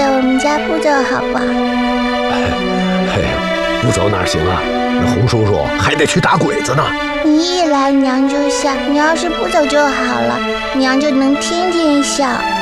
在我们家不走好不好？ 嘿，不走哪行啊？那洪叔叔还得去打鬼子呢。 你一来娘就笑，你要是不走就好了，娘就能天天笑。